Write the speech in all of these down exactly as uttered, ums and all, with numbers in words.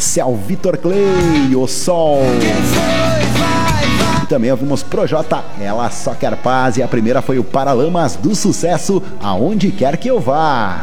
Marcel Vitor Clay, O Sol. E também ouvimos Projota, Ela Só Quer Paz. E a primeira foi o Paralamas do Sucesso, Aonde Quer Que Eu Vá.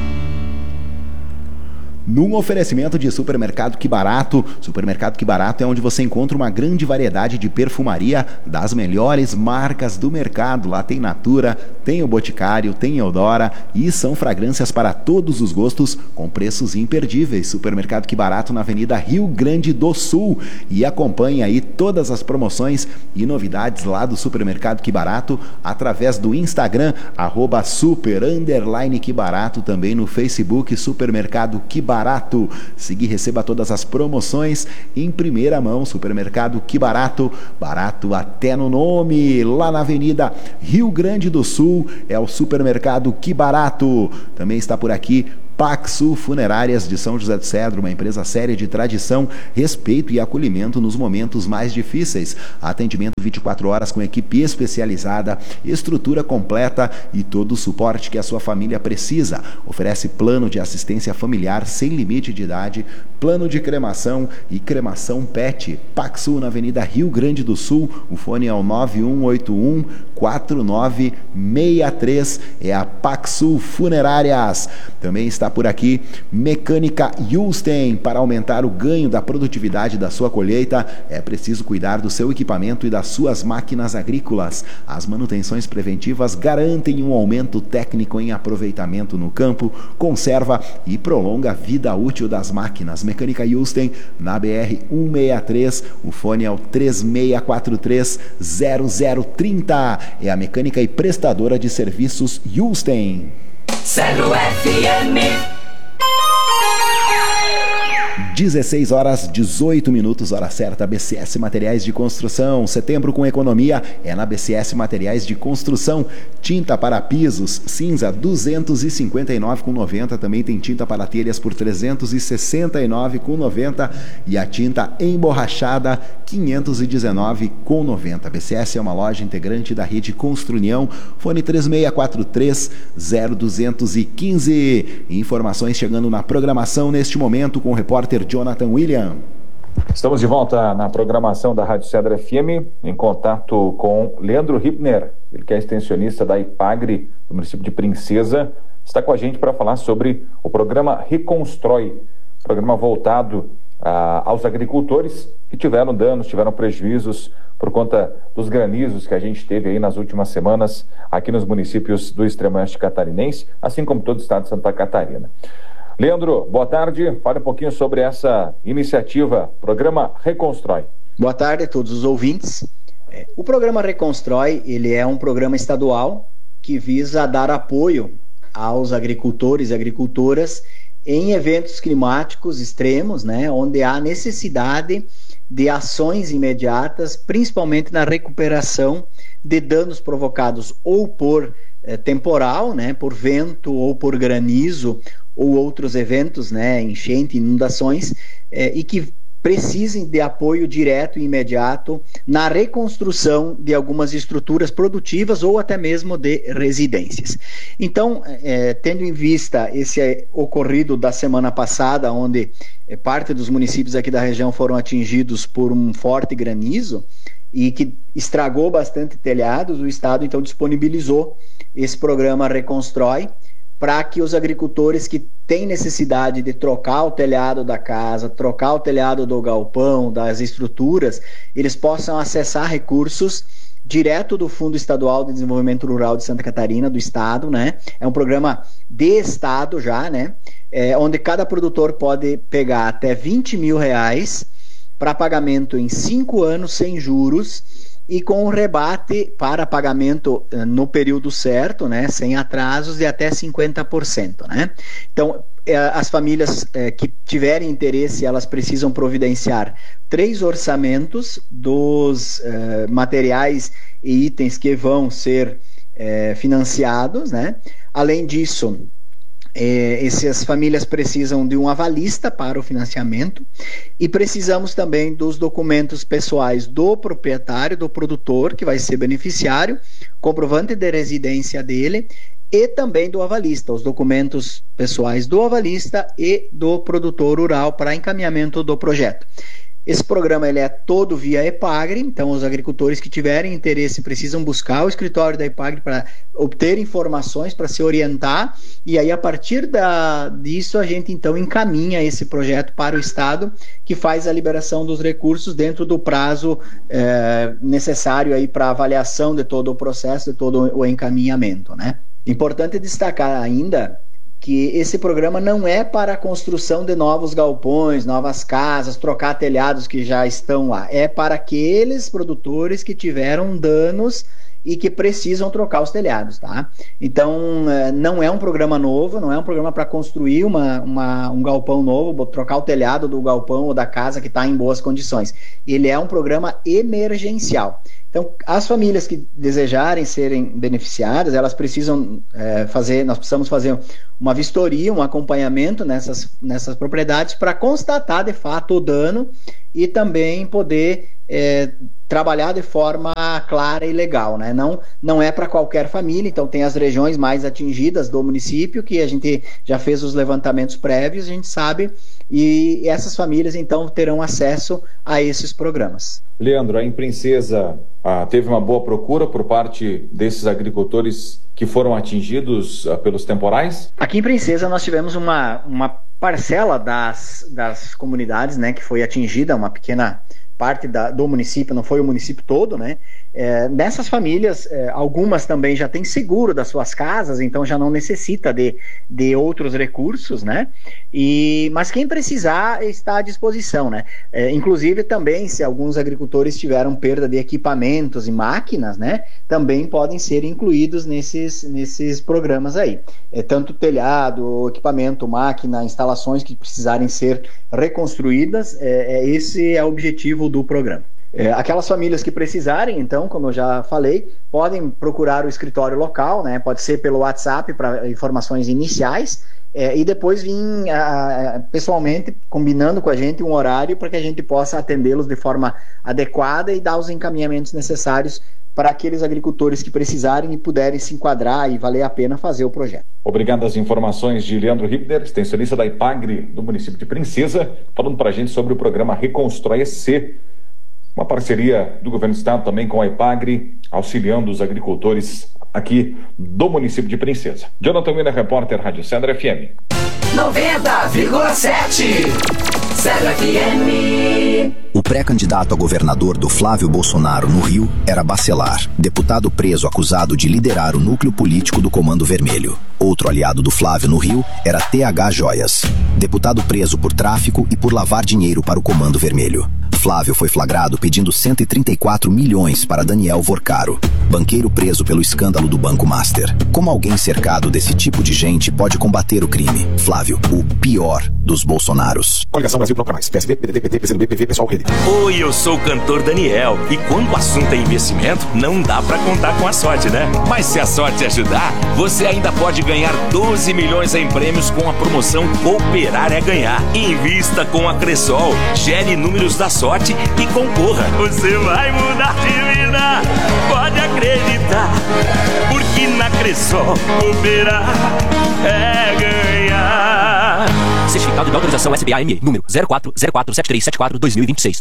Num oferecimento de Supermercado Que Barato. Supermercado Que Barato é onde você encontra uma grande variedade de perfumaria das melhores marcas do mercado. Lá tem Natura, tem o Boticário, tem Eudora e são fragrâncias para todos os gostos com preços imperdíveis. Supermercado Que Barato na Avenida Rio Grande do Sul. E acompanhe aí todas as promoções e novidades lá do Supermercado Que Barato através do Instagram, arroba super underline que barato, também no Facebook Supermercado Que Barato. Barato. Siga e receba todas as promoções em primeira mão. Supermercado Que Barato, barato até no nome. Lá na Avenida Rio Grande do Sul é o Supermercado Que Barato. Também está por aqui Paxu Funerárias de São José do Cedro, uma empresa séria de tradição, respeito e acolhimento nos momentos mais difíceis. Atendimento vinte e quatro horas com equipe especializada, estrutura completa e todo o suporte que a sua família precisa. Oferece plano de assistência familiar sem limite de idade, plano de cremação e cremação pet. Paxu na Avenida Rio Grande do Sul, o fone é o nove um oito um quatro nove seis três, é a Paxu Funerárias. Também está por aqui Mecânica Yulstein. Para aumentar o ganho da produtividade da sua colheita, é preciso cuidar do seu equipamento e das suas máquinas agrícolas. As manutenções preventivas garantem um aumento técnico em aproveitamento no campo, conserva e prolonga a vida útil das máquinas. Mecânica Yulstein na B R cento e sessenta e três, o fone é o três seis quatro três zero zero três zero. É a mecânica e prestadora de serviços Yulstein. Zero F M. dezesseis horas, dezoito minutos, hora certa. B C S Materiais de Construção. Setembro com economia é na B C S Materiais de Construção. Tinta para pisos cinza duzentos e cinquenta e nove reais e noventa centavos. Também tem tinta para telhas por trezentos e sessenta e nove reais e noventa centavos. E a tinta emborrachada quinhentos e dezenove reais e noventa centavos. B C S é uma loja integrante da rede Construnião. Fone três seis quatro três zero dois um cinco. Informações chegando na programação neste momento com o repórter Jonathan William. Estamos de volta na programação da Rádio Cedro F M, em contato com Leandro Hibner, ele que é extensionista da IPAGRE, do município de Princesa, está com a gente para falar sobre o programa Reconstrói, programa voltado ah, aos agricultores que tiveram danos, tiveram prejuízos por conta dos granizos que a gente teve aí nas últimas semanas aqui nos municípios do extremo oeste catarinense, assim como todo o estado de Santa Catarina. Leandro, boa tarde. Fale um pouquinho sobre essa iniciativa, Programa Reconstrói. Boa tarde a todos os ouvintes. O Programa Reconstrói, ele é um programa estadual que visa dar apoio aos agricultores e agricultoras em eventos climáticos extremos, né, onde há necessidade de ações imediatas, principalmente na recuperação de danos provocados ou por eh, temporal, né, por vento ou por granizo, ou outros eventos, né, enchente, inundações, eh, e que precisem de apoio direto e imediato na reconstrução de algumas estruturas produtivas ou até mesmo de residências. Então, eh, tendo em vista esse eh, ocorrido da semana passada, onde eh, parte dos municípios aqui da região foram atingidos por um forte granizo e que estragou bastante telhados, o Estado então disponibilizou esse programa Reconstrói, para que os agricultores que têm necessidade de trocar o telhado da casa, trocar o telhado do galpão, das estruturas, eles possam acessar recursos direto do Fundo Estadual de Desenvolvimento Rural de Santa Catarina, do Estado, né? É um programa de Estado já, né? É, onde cada produtor pode pegar até vinte mil reais para pagamento em cinco anos sem juros, e com um rebate para pagamento no período certo, né, sem atrasos, de até cinquenta por cento. Né? Então, as famílias que tiverem interesse, elas precisam providenciar três orçamentos dos uh, materiais e itens que vão ser uh, financiados. Né? Além disso, É, essas famílias precisam de um avalista para o financiamento e precisamos também dos documentos pessoais do proprietário, do produtor, que vai ser beneficiário, comprovante de residência dele e também do avalista, os documentos pessoais do avalista e do produtor rural para encaminhamento do projeto. Esse programa ele é todo via EPAGRE, então os agricultores que tiverem interesse precisam buscar o escritório da EPAGRE para obter informações, para se orientar, e aí a partir da, disso a gente então encaminha esse projeto para o Estado, que faz a liberação dos recursos dentro do prazo é, necessário aí para avaliação de todo o processo, de todo o encaminhamento, né? Importante destacar ainda que esse programa não é para a construção de novos galpões, novas casas, trocar telhados que já estão lá. É para aqueles produtores que tiveram danos e que precisam trocar os telhados, tá? Então, não é um programa novo, não é um programa para construir uma, uma, um galpão novo, trocar o telhado do galpão ou da casa que está em boas condições. Ele é um programa emergencial. Então, as famílias que desejarem serem beneficiadas, elas precisam é, fazer, nós precisamos fazer uma vistoria, um acompanhamento nessas, nessas propriedades para constatar de fato o dano e também poder é, trabalhar de forma clara e legal, né? Não, não é para qualquer família, então tem as regiões mais atingidas do município, que a gente já fez os levantamentos prévios, a gente sabe, e essas famílias então terão acesso a esses programas. Leandro, aí em Princesa ah, teve uma boa procura por parte desses agricultores que foram atingidos ah, pelos temporais? Aqui em Princesa nós tivemos uma, uma parcela das, das comunidades, né, que foi atingida, uma pequena parte da, do município, não foi o município todo, né? É, nessas famílias, é, algumas também já têm seguro das suas casas, então já não necessita de, de outros recursos, né? E, mas quem precisar está à disposição, né? É, inclusive também, se alguns agricultores tiveram perda de equipamentos e máquinas, né? Também podem ser incluídos nesses, nesses programas aí. É, tanto telhado, equipamento, máquina, instalações que precisarem ser reconstruídas, é, é, esse é o objetivo do programa. É, aquelas famílias que precisarem, então, como eu já falei, podem procurar o escritório local, né? Pode ser pelo WhatsApp para informações iniciais, é, e depois vir a, a, pessoalmente combinando com a gente um horário para que a gente possa atendê-los de forma adequada e dar os encaminhamentos necessários para aqueles agricultores que precisarem e puderem se enquadrar e valer a pena fazer o projeto. Obrigado às informações de Leandro Hibner, extensionista da EPAGRE do município de Princesa, falando para a gente sobre o programa Reconstrói E C, uma parceria do governo do estado também com a EPAGRE, auxiliando os agricultores aqui do município de Princesa. Jonathan Wiener, repórter, Rádio Cedro F M. noventa vírgula sete Cedro F M. O pré-candidato a governador do Flávio Bolsonaro no Rio era Bacelar, deputado preso acusado de liderar o núcleo político do Comando Vermelho. Outro aliado do Flávio no Rio era T H Joias, deputado preso por tráfico e por lavar dinheiro para o Comando Vermelho. Flávio foi flagrado pedindo cento e trinta e quatro milhões para Daniel Vorcaro, banqueiro preso pelo escândalo do Banco Master. Como alguém cercado desse tipo de gente pode combater o crime? Flávio, o pior dos Bolsonaros. Coligação Brasil Bloco Mais, P S D, P D T, P T, P C do B, P V, Pessoal Rede. Oi, eu sou o cantor Daniel. E quando o assunto é investimento, não dá pra contar com a sorte, né? Mas se a sorte ajudar, você ainda pode ganhar doze milhões em prêmios com a promoção Cooperar é Ganhar. Invista com a Cressol, gere números da sorte e concorra. Você vai mudar de vida, pode acreditar, porque na Cressol cooperar é ganhar. Certificado de autorização S B A M E, número zero quatro zero quatro sete três sete quatro dois mil e vinte e seis.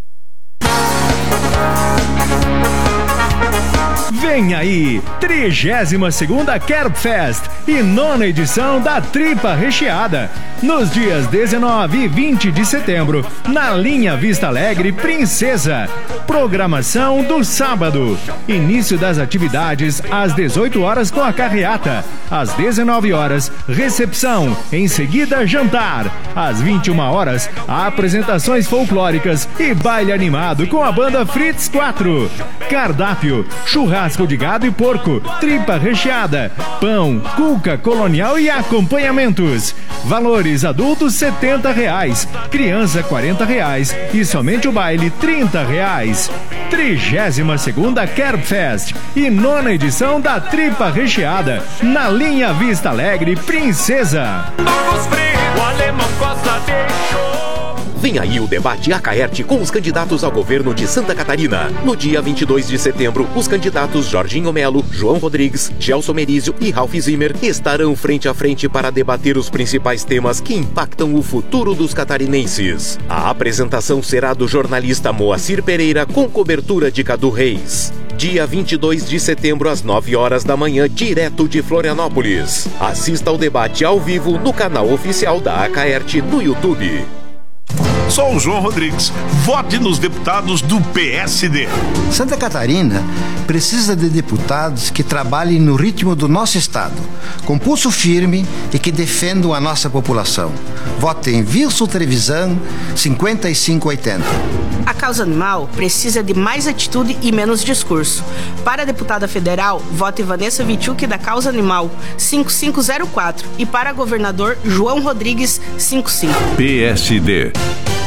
Vem aí, trigésima segunda Kerbfest e nona edição da Tripa Recheada, nos dias dezenove e vinte de setembro, na linha Vista Alegre Princesa. Programação do sábado. Início das atividades às dezoito horas com a carreata. Às dezenove horas, recepção. Em seguida, jantar. Às vinte e uma horas, apresentações folclóricas e baile animado com a banda Fritz quatro. Cardápio: churrasco de gado e porco, tripa recheada, pão, cuca colonial e acompanhamentos. Valores: adultos setenta reais, criança quarenta reais e somente o baile trinta reais. trigésima segunda Kerbfest e nona edição da Tripa Recheada, na linha Vista Alegre Princesa. Vem aí o debate Acaerte com os candidatos ao governo de Santa Catarina. No dia vinte e dois de setembro, os candidatos Jorginho Melo, João Rodrigues, Gelson Merizio e Ralph Zimmer estarão frente a frente para debater os principais temas que impactam o futuro dos catarinenses. A apresentação será do jornalista Moacir Pereira com cobertura de Cadu Reis. Dia vinte e dois de setembro, às nove horas da manhã, direto de Florianópolis. Assista ao debate ao vivo no canal oficial da Acaerte no YouTube. Sou o João Rodrigues. Vote nos deputados do P S D. Santa Catarina precisa de deputados que trabalhem no ritmo do nosso estado, com pulso firme e que defendam a nossa população. Vote em Wilson Trevisan, cinquenta e cinco oitenta. A causa animal precisa de mais atitude e menos discurso. Para a deputada federal, vote Vanessa Vichuk da Causa Animal, cinco cinco zero quatro. E para governador, João Rodrigues, cinquenta e cinco. P S D.